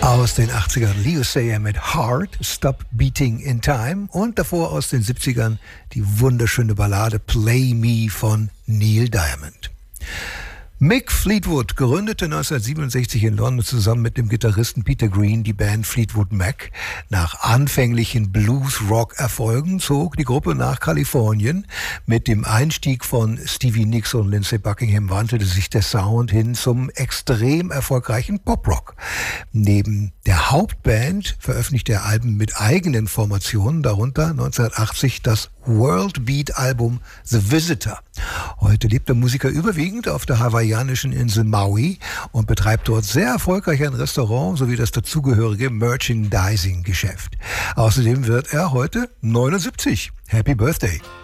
Aus den 80ern Leo Sayer mit Heart, Stop Beating in Time und davor aus den 70ern die wunderschöne Ballade Play Me von Neil Diamond. Mick Fleetwood gründete 1967 in London zusammen mit dem Gitarristen Peter Green die Band Fleetwood Mac. Nach anfänglichen Blues-Rock-Erfolgen zog die Gruppe nach Kalifornien. Mit dem Einstieg von Stevie Nicks und Lindsey Buckingham wandelte sich der Sound hin zum extrem erfolgreichen Pop-Rock. Neben der Hauptband veröffentlichte er Alben mit eigenen Formationen, darunter 1980 das World Beat Album The Visitor. Heute lebt der Musiker überwiegend auf der hawaiianischen Insel Maui und betreibt dort sehr erfolgreich ein Restaurant sowie das dazugehörige Merchandising-Geschäft. Außerdem wird er heute 79. Happy Birthday!